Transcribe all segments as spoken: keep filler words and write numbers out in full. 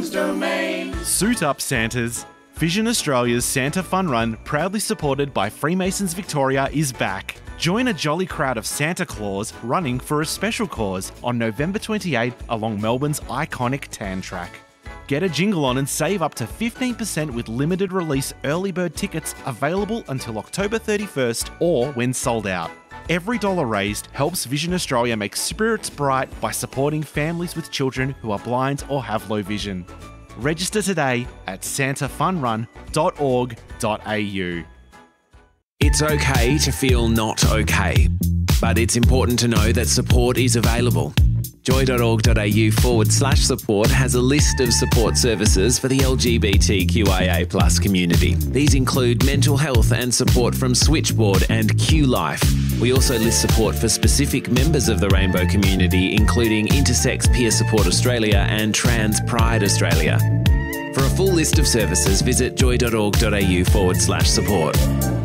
King's Domain. Suit up, Santas. Vision Australia's Santa Fun Run, proudly supported by Freemasons Victoria, is back. Join a jolly crowd of Santa Claus running for a special cause on November twenty-eighth along Melbourne's iconic Tan Track. Get a jingle on and save up to fifteen percent with limited release early bird tickets available until October thirty-first or when sold out. Every dollar raised helps Vision Australia make spirits bright by supporting families with children who are blind or have low vision. Register today at santa fun run dot org dot a u. It's okay to feel not okay, but it's important to know that support is available. joy.org.au forward slash support has a list of support services for the L G B T Q I A plus community. These include mental health and support from Switchboard and Q Life. We also list support for specific members of the rainbow community, including Intersex Peer Support Australia and Trans Pride Australia. For a full list of services, visit joy.org.au forward slash support.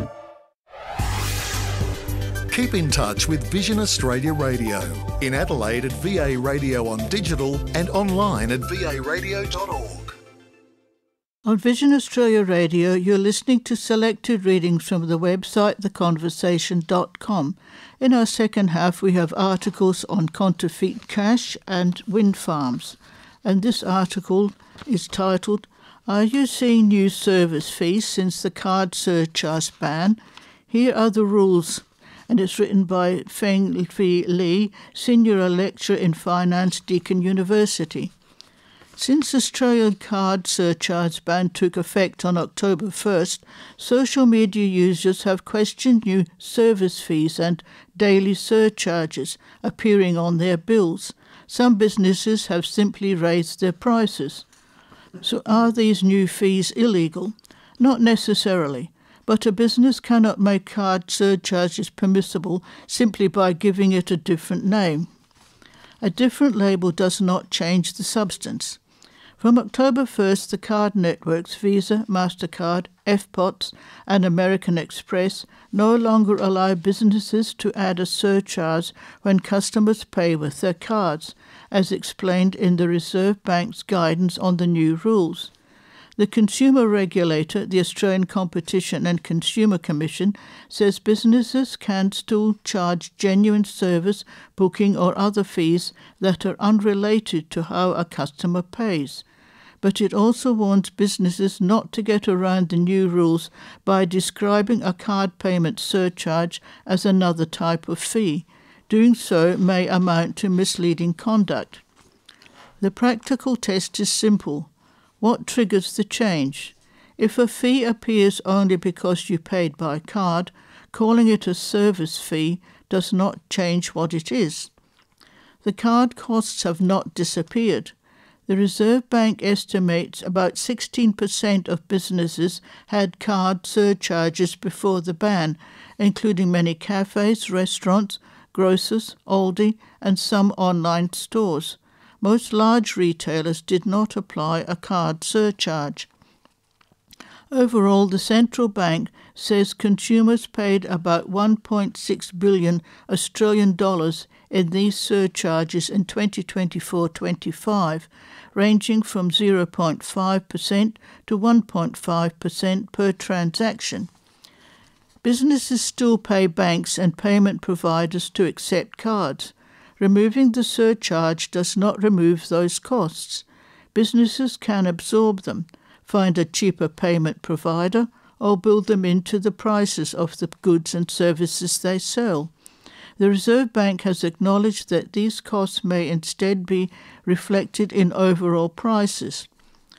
Keep in touch with Vision Australia Radio. In Adelaide at V A Radio on digital and online at v a radio dot org. On Vision Australia Radio, you're listening to selected readings from the website the conversation dot com. In our second half, we have articles on counterfeit cash and wind farms. And this article is titled, "Are you seeing new service fees since the card surcharge ban? Here are the rules." And it's written by Feng Fei Li, Senior Lecturer in Finance, Deakin University. Since Australian card surcharge ban took effect on October first, social media users have questioned new service fees and daily surcharges appearing on their bills. Some businesses have simply raised their prices. So are these new fees illegal? Not necessarily. But a business cannot make card surcharges permissible simply by giving it a different name. A different label does not change the substance. From October first, the card networks Visa, MasterCard, F P O T S and American Express no longer allow businesses to add a surcharge when customers pay with their cards, as explained in the Reserve Bank's guidance on the new rules. The consumer regulator, the Australian Competition and Consumer Commission, says businesses can still charge genuine service, booking or other fees that are unrelated to how a customer pays. But it also warns businesses not to get around the new rules by describing a card payment surcharge as another type of fee. Doing so may amount to misleading conduct. The practical test is simple. What triggers the change? If a fee appears only because you paid by card, calling it a service fee does not change what it is. The card costs have not disappeared. The Reserve Bank estimates about sixteen percent of businesses had card surcharges before the ban, including many cafes, restaurants, grocers, Aldi, and some online stores. Most large retailers did not apply a card surcharge. Overall, the central bank says consumers paid about one point six billion Australian dollars in these surcharges in twenty twenty-four twenty-five, ranging from zero point five percent to one point five percent per transaction. Businesses still pay banks and payment providers to accept cards. Removing the surcharge does not remove those costs. Businesses can absorb them, find a cheaper payment provider, or build them into the prices of the goods and services they sell. The Reserve Bank has acknowledged that these costs may instead be reflected in overall prices.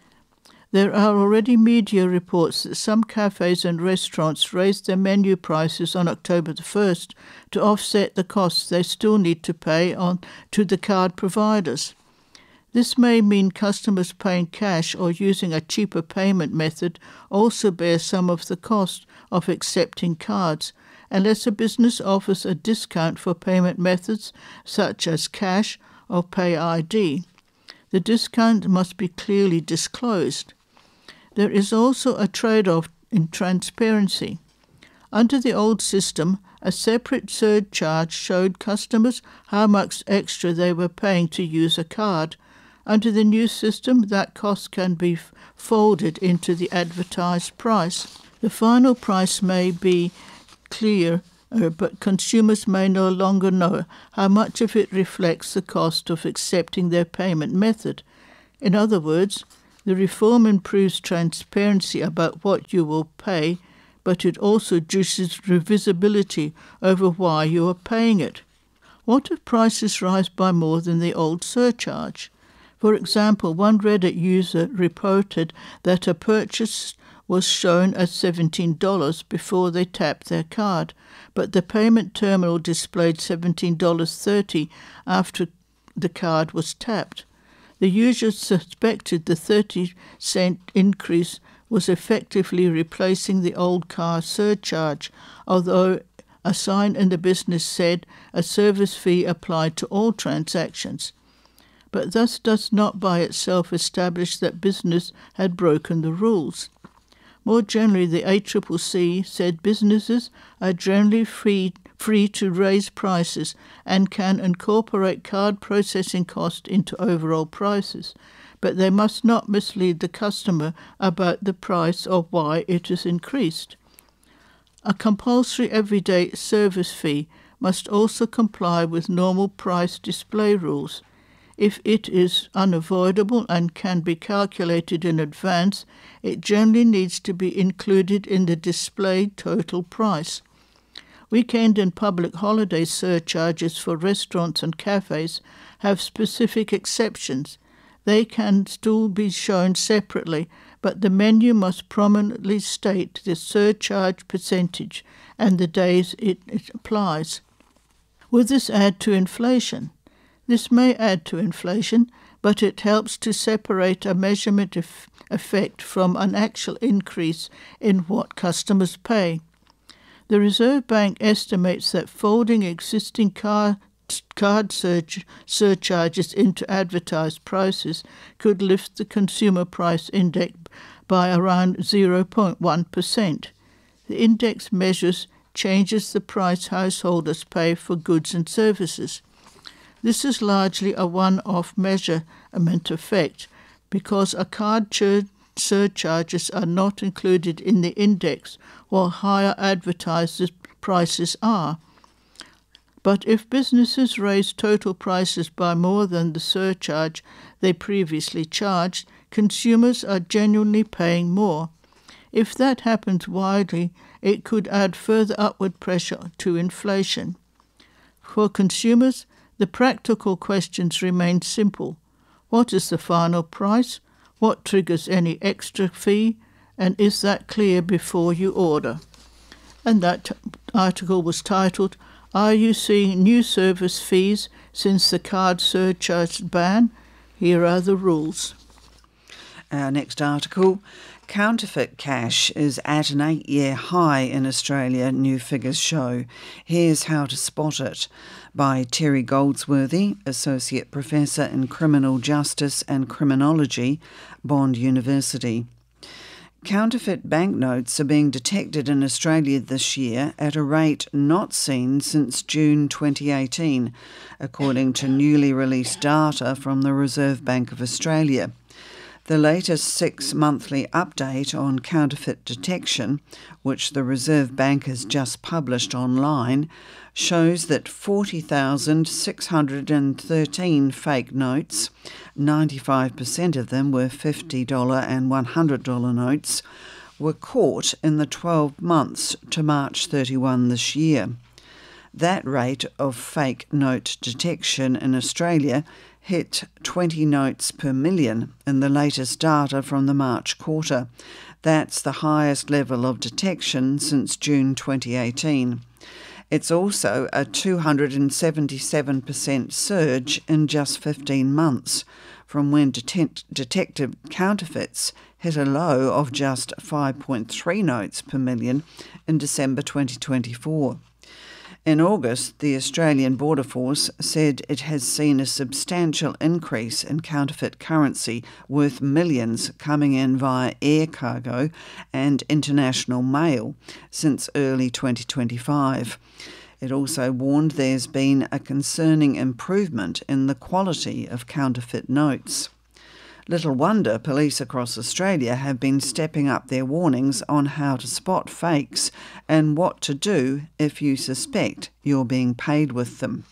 There are already media reports that some cafes and restaurants raised their menu prices on October the first to offset the costs they still need to pay on to the card providers. This may mean customers paying cash or using a cheaper payment method also bear some of the cost of accepting cards, unless a business offers a discount for payment methods such as cash or Pay I D. The discount must be clearly disclosed. There is also a trade-off in transparency. Under the old system, a separate surcharge showed customers how much extra they were paying to use a card. Under the new system, that cost can be f- folded into the advertised price. The final price may be clear, uh, but consumers may no longer know how much of it reflects the cost of accepting their payment method. In other words, the reform improves transparency about what you will pay, but it also reduces visibility over why you are paying it. What if prices rise by more than the old surcharge? For example, one Reddit user reported that a purchase was shown as seventeen dollars before they tapped their card, but the payment terminal displayed seventeen dollars and thirty cents after the card was tapped. The user suspected the thirty cent increase was effectively replacing the old car surcharge, although a sign in the business said a service fee applied to all transactions, but thus does not by itself establish that business had broken the rules. More generally, the A C C C said businesses are generally free, free to raise prices and can incorporate card processing cost into overall prices, but they must not mislead the customer about the price or why it is increased. A compulsory everyday service fee must also comply with normal price display rules. If it is unavoidable and can be calculated in advance, it generally needs to be included in the displayed total price. Weekend and public holiday surcharges for restaurants and cafes have specific exceptions. They can still be shown separately, but the menu must prominently state the surcharge percentage and the days it, it applies. Will this add to inflation? This may add to inflation, but it helps to separate a measurement ef- effect from an actual increase in what customers pay. The Reserve Bank estimates that folding existing car card surge, surcharges into advertised prices could lift the consumer price index by around zero point one percent. The index measures changes the price householders pay for goods and services. This is largely a one-off measurement effect because a card chur- surcharges are not included in the index while higher advertised prices are. But if businesses raise total prices by more than the surcharge they previously charged, consumers are genuinely paying more. If that happens widely, it could add further upward pressure to inflation. For consumers, the practical questions remain simple. What is the final price? What triggers any extra fee? And is that clear before you order? And that article was titled, Are you seeing new service fees since the card surcharge ban? Here are the rules. Our next article, counterfeit cash is at an eight-year high in Australia, new figures show. Here's how to spot it, by Terry Goldsworthy, Associate Professor in Criminal Justice and Criminology, Bond University. Counterfeit banknotes are being detected in Australia this year at a rate not seen since June twenty eighteen, according to newly released data from the Reserve Bank of Australia. The latest six-monthly update on counterfeit detection, which the Reserve Bank has just published online, shows that forty thousand six hundred thirteen fake notes, ninety-five percent of them were fifty dollars and one hundred dollars notes, were caught in the twelve months to March thirty-first this year. That rate of fake note detection in Australia hit twenty notes per million in the latest data from the March quarter. That's the highest level of detection since June twenty eighteen. It's also a two hundred seventy-seven percent surge in just fifteen months, from when detect- detected counterfeits hit a low of just five point three notes per million in December twenty twenty-four. In August, the Australian Border Force said it has seen a substantial increase in counterfeit currency worth millions coming in via air cargo and international mail since early twenty twenty-five. It also warned there's been a concerning improvement in the quality of counterfeit notes. Little wonder police across Australia have been stepping up their warnings on how to spot fakes and what to do if you suspect you're being paid with them.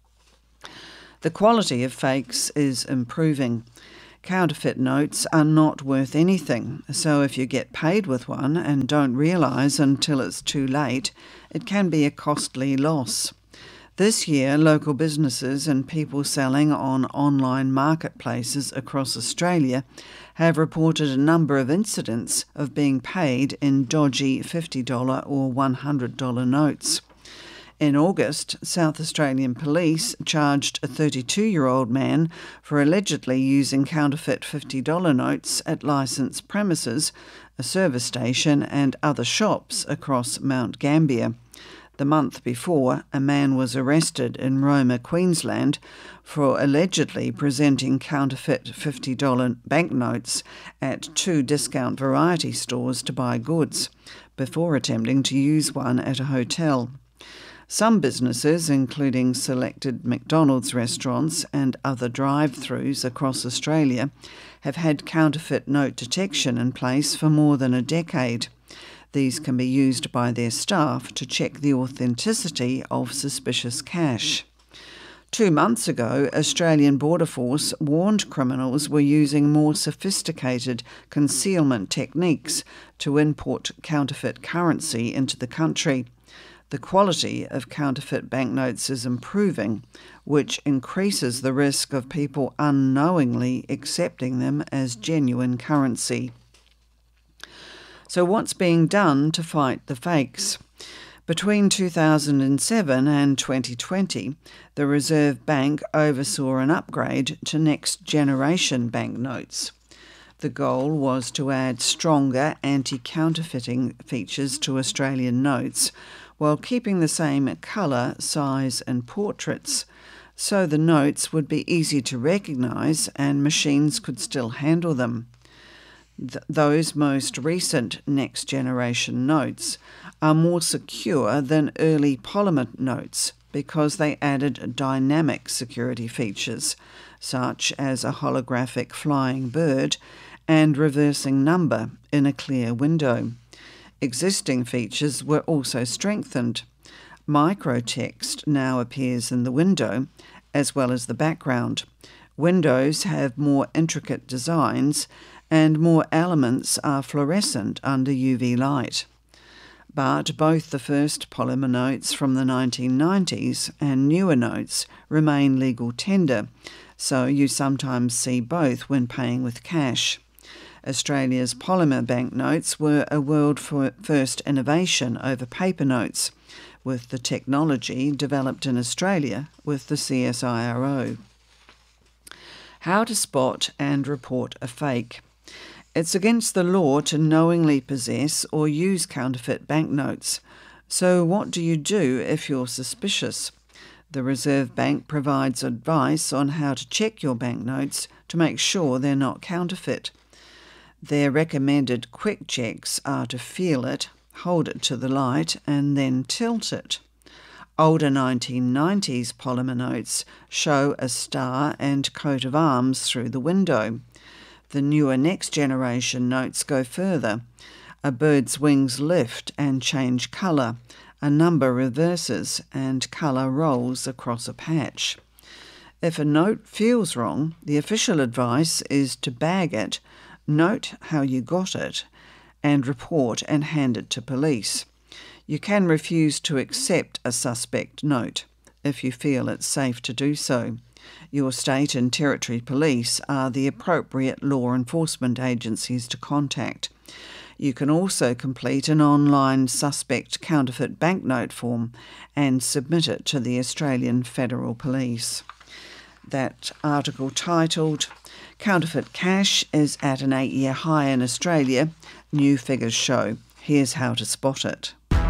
The quality of fakes is improving. Counterfeit notes are not worth anything, so if you get paid with one and don't realise until it's too late, it can be a costly loss. This year, local businesses and people selling on online marketplaces across Australia have reported a number of incidents of being paid in dodgy fifty dollars or one hundred dollars notes. In August, South Australian Police charged a thirty-two-year-old man for allegedly using counterfeit fifty dollars notes at licensed premises, a service station and other shops across Mount Gambier. The month before, a man was arrested in Roma, Queensland, for allegedly presenting counterfeit fifty dollars banknotes at two discount variety stores to buy goods, before attempting to use one at a hotel. Some businesses, including selected McDonald's restaurants and other drive-thrus across Australia, have had counterfeit note detection in place for more than a decade. These can be used by their staff to check the authenticity of suspicious cash. Two months ago, Australian Border Force warned criminals were using more sophisticated concealment techniques to import counterfeit currency into the country. The quality of counterfeit banknotes is improving, which increases the risk of people unknowingly accepting them as genuine currency. So what's being done to fight the fakes? Between two thousand seven and twenty twenty, the Reserve Bank oversaw an upgrade to next-generation banknotes. The goal was to add stronger anti-counterfeiting features to Australian notes, while keeping the same colour, size and portraits, so the notes would be easy to recognise and machines could still handle them. Th- those most recent next-generation notes are more secure than early polymer notes because they added dynamic security features, such as a holographic flying bird and reversing number in a clear window. Existing features were also strengthened. Microtext now appears in the window, as well as the background. Windows have more intricate designs, and more elements are fluorescent under U V light. But both the first polymer notes from the nineteen nineties and newer notes remain legal tender, so you sometimes see both when paying with cash. Australia's polymer banknotes were a world-first innovation over paper notes, with the technology developed in Australia with the C S I R O. How to spot and report a fake. It's against the law to knowingly possess or use counterfeit banknotes. So what do you do if you're suspicious? The Reserve Bank provides advice on how to check your banknotes to make sure they're not counterfeit. Their recommended quick checks are to feel it, hold it to the light, and then tilt it. Older nineteen nineties polymer notes show a star and coat of arms through the window. The newer next-generation notes go further. A bird's wings lift and change colour, a number reverses, and colour rolls across a patch. If a note feels wrong, the official advice is to bag it, note how you got it, and report and hand it to police. You can refuse to accept a suspect note if you feel it's safe to do so. Your state and territory police are the appropriate law enforcement agencies to contact. You can also complete an online suspect counterfeit banknote form and submit it to the Australian Federal Police. That article titled "Counterfeit Cash is at an eight-year high in Australia, new figures show. Here's how to spot it."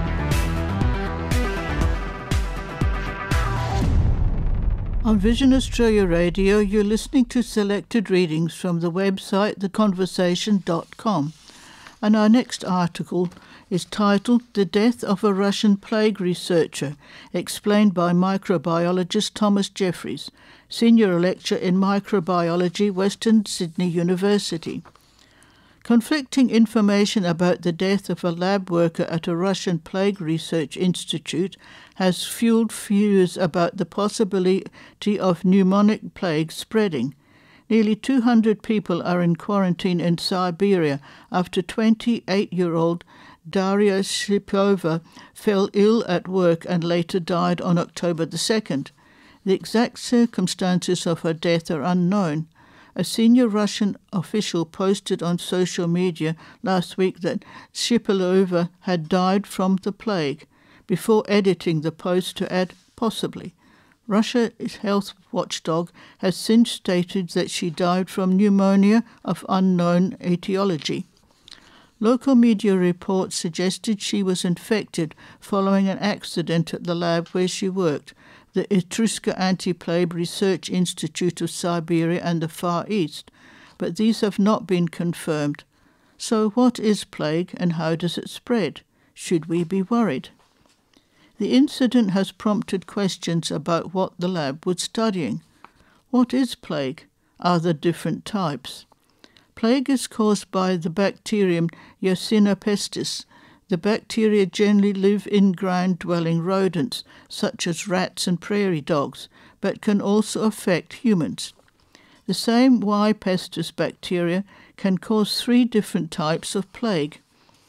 On Vision Australia Radio, you're listening to selected readings from the website the conversation dot com. And our next article is titled The Death of a Russian Plague Researcher, explained by microbiologist Thomas Jeffries, Senior Lecturer in Microbiology, Western Sydney University. Conflicting information about the death of a lab worker at a Russian plague research institute has fueled fears about the possibility of pneumonic plague spreading. Nearly two hundred people are in quarantine in Siberia after twenty-eight-year-old Daria Shipova fell ill at work and later died on October the second. The exact circumstances of her death are unknown. A senior Russian official posted on social media last week that Shipilova had died from the plague, before editing the post to add possibly. Russia's health watchdog has since stated that she died from pneumonia of unknown etiology. Local media reports suggested she was infected following an accident at the lab where she worked, the Etruska Anti-Plague Research Institute of Siberia and the Far East, but these have not been confirmed. So what is plague and how does it spread? Should we be worried? The incident has prompted questions about what the lab was studying. What is plague? Are there different types? Plague is caused by the bacterium Yersinia pestis. The bacteria generally live in ground-dwelling rodents, such as rats and prairie dogs, but can also affect humans. The same Y. pestis bacteria can cause three different types of plague.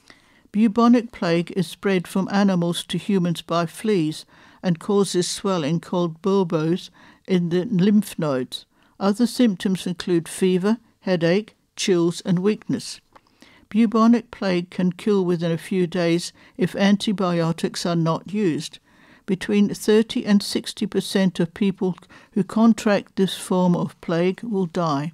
Bubonic plague is spread from animals to humans by fleas and causes swelling called bulbos in the lymph nodes. Other symptoms include fever, headache, chills and weakness. Bubonic plague can kill within a few days if antibiotics are not used. Between thirty and sixty percent of people who contract this form of plague will die.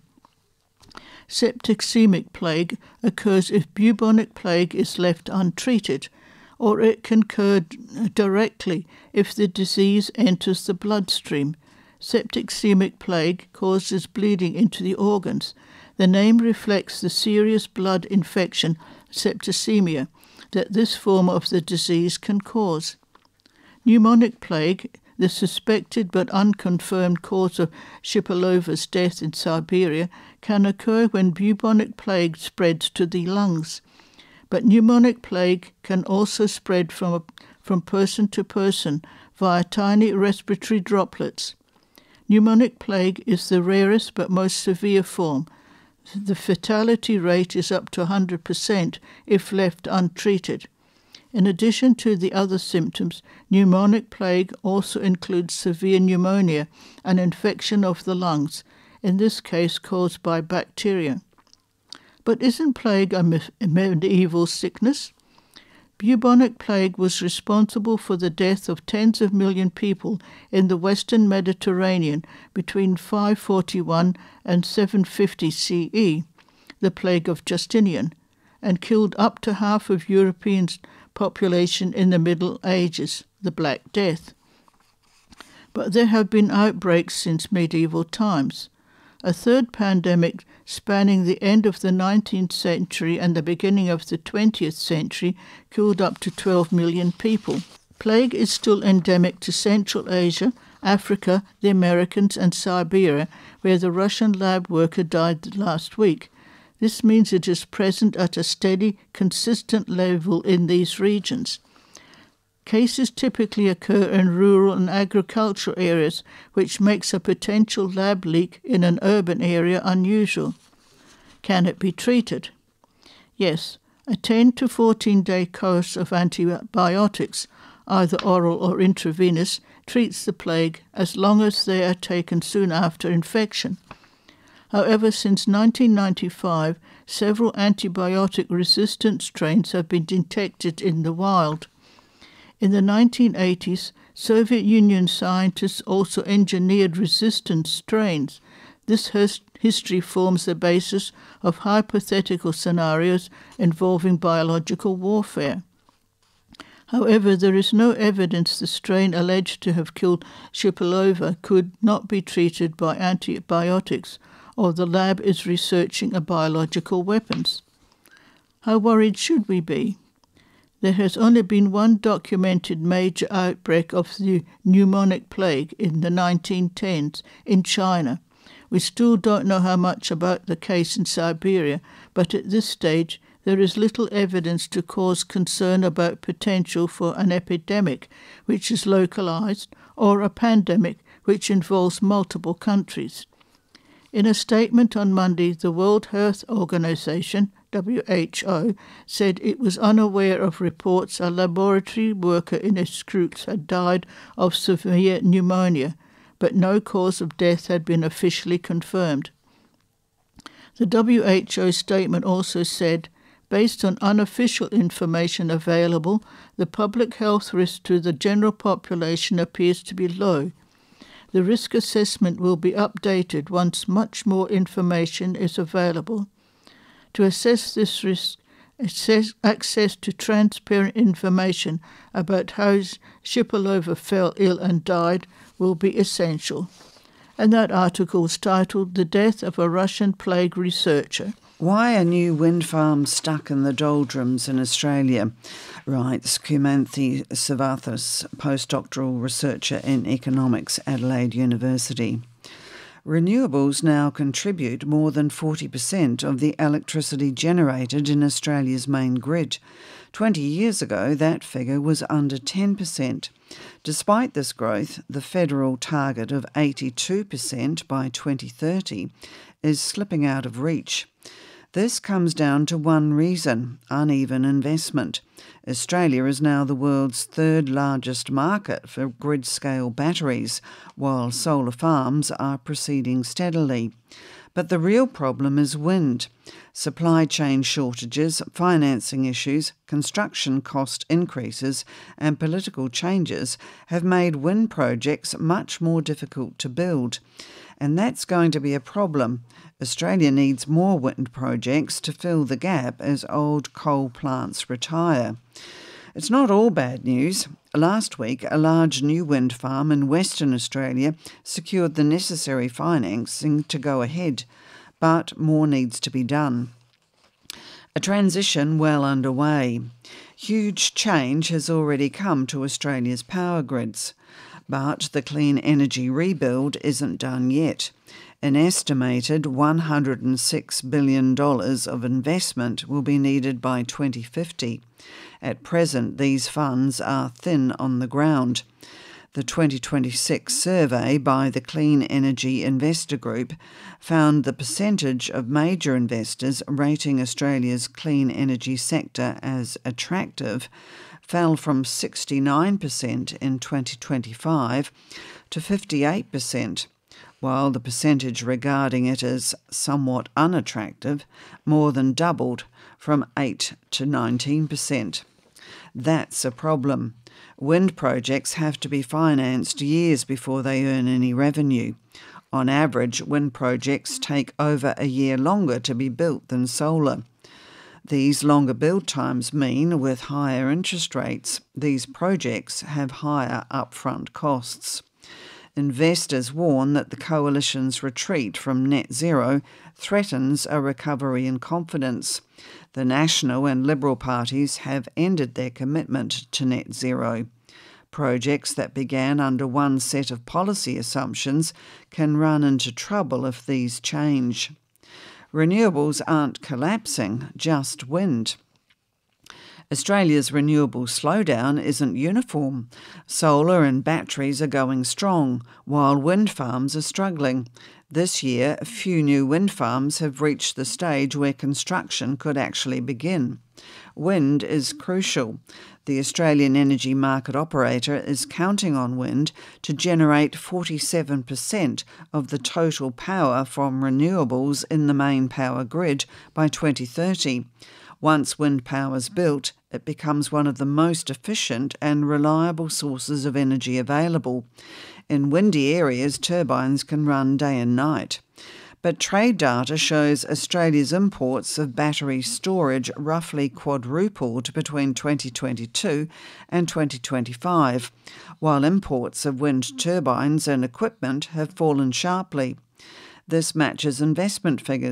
Septicemic plague occurs if bubonic plague is left untreated, or it can occur directly if the disease enters the bloodstream. Septicemic plague causes bleeding into the organs. The name reflects the serious blood infection, septicemia, that this form of the disease can cause. Pneumonic plague, the suspected but unconfirmed cause of Shipilova's death in Siberia, can occur when bubonic plague spreads to the lungs. But pneumonic plague can also spread from, a, from person to person via tiny respiratory droplets. Pneumonic plague is the rarest but most severe form. The fatality rate is up to one hundred percent if left untreated. In addition to the other symptoms, pneumonic plague also includes severe pneumonia, an infection of the lungs, in this case caused by bacteria. But isn't plague a medieval sickness? Bubonic plague was responsible for the death of tens of million people in the western Mediterranean between five forty-one and seven fifty C E, the plague of Justinian, and killed up to half of Europeans' population in the Middle Ages, the Black Death. But there have been outbreaks since medieval times. A third pandemic spanning the end of the nineteenth century and the beginning of the twentieth century killed up to twelve million people. Plague is still endemic to Central Asia, Africa, the Americas and Siberia, where the Russian lab worker died last week. This means it is present at a steady, consistent level in these regions. Cases typically occur in rural and agricultural areas, which makes a potential lab leak in an urban area unusual. Can it be treated? Yes, a ten to fourteen day course of antibiotics, either oral or intravenous, treats the plague as long as they are taken soon after infection. However, since nineteen ninety-five, several antibiotic-resistant strains have been detected in the wild. In the nineteen eighties, Soviet Union scientists also engineered resistant strains. This his- history forms the basis of hypothetical scenarios involving biological warfare. However, there is no evidence the strain alleged to have killed Shipilova could not be treated by antibiotics, or the lab is researching a biological weapons. How worried should we be? There has only been one documented major outbreak of the pneumonic plague in the nineteen tens in China. We still don't know how much about the case in Siberia, but at this stage there is little evidence to cause concern about potential for an epidemic which is localized or a pandemic which involves multiple countries. In a statement on Monday, the World Health Organization, W H O, said it was unaware of reports a laboratory worker in its groups had died of severe pneumonia, but no cause of death had been officially confirmed. The W H O statement also said, based on unofficial information available, the public health risk to the general population appears to be low. The risk assessment will be updated once much more information is available. To assess this risk, assess access to transparent information about how Shipilova fell ill and died will be essential. And that article was titled The Death of a Russian Plague Researcher. Why are new wind farms stuck in the doldrums in Australia? Writes Kumanthi Sivathas, postdoctoral researcher in economics, Adelaide University. Renewables now contribute more than forty percent of the electricity generated in Australia's main grid. Twenty years ago, that figure was under ten percent. Despite this growth, the federal target of eighty-two percent by twenty thirty is slipping out of reach. This comes down to one reason: uneven investment. Australia is now the world's third largest market for grid-scale batteries, while solar farms are proceeding steadily. But the real problem is wind. Supply chain shortages, financing issues, construction cost increases and political changes have made wind projects much more difficult to build. And that's going to be a problem. Australia needs more wind projects to fill the gap as old coal plants retire. It's not all bad news. Last week, a large new wind farm in Western Australia secured the necessary financing to go ahead, but more needs to be done. A transition well underway. Huge change has already come to Australia's power grids, but the clean energy rebuild isn't done yet. An estimated one hundred six billion dollars of investment will be needed by twenty fifty. At present, these funds are thin on the ground. The twenty twenty-six survey by the Clean Energy Investor Group found the percentage of major investors rating Australia's clean energy sector as attractive fell from sixty-nine percent in twenty twenty-five to fifty-eight percent, while the percentage regarding it as somewhat unattractive more than doubled from eight to nineteen percent. That's a problem. Wind projects have to be financed years before they earn any revenue. On average, wind projects take over a year longer to be built than solar. These longer build times mean, with higher interest rates, these projects have higher upfront costs. Investors warn that the coalition's retreat from net zero threatens a recovery in confidence. The National and Liberal parties have ended their commitment to net zero. Projects that began under one set of policy assumptions can run into trouble if these change. Renewables aren't collapsing, just wind. Australia's renewable slowdown isn't uniform. Solar and batteries are going strong, while wind farms are struggling. This year, a few new wind farms have reached the stage where construction could actually begin. Wind is crucial. The Australian Energy Market Operator is counting on wind to generate forty-seven percent of the total power from renewables in the main power grid by twenty thirty. Once wind power is built, it becomes one of the most efficient and reliable sources of energy available. In windy areas, turbines can run day and night. But trade data shows Australia's imports of battery storage roughly quadrupled between twenty twenty-two and twenty twenty-five, while imports of wind turbines and equipment have fallen sharply. This matches investment figures.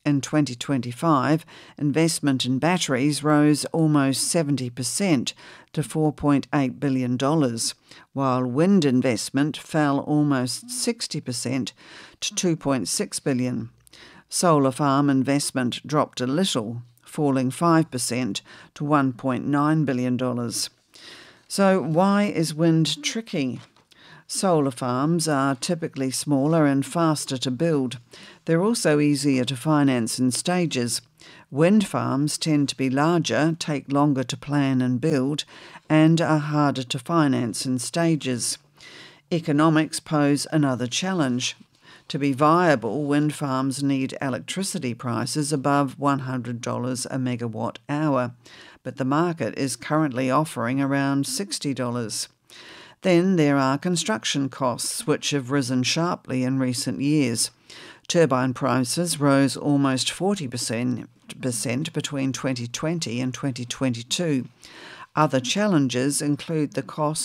In twenty twenty-five, investment in batteries rose almost seventy percent to four point eight billion dollars, while wind investment fell almost sixty percent to two point six billion dollars. Solar farm investment dropped a little, falling five percent to one point nine billion dollars. So why is wind tricky? Solar farms are typically smaller and faster to build. They're also easier to finance in stages. Wind farms tend to be larger, take longer to plan and build, and are harder to finance in stages. Economics pose another challenge. To be viable, wind farms need electricity prices above one hundred dollars a megawatt hour, but the market is currently offering around sixty dollars. Then there are construction costs, which have risen sharply in recent years. Turbine prices rose almost forty percent between twenty twenty and twenty twenty-two. Other challenges include the cost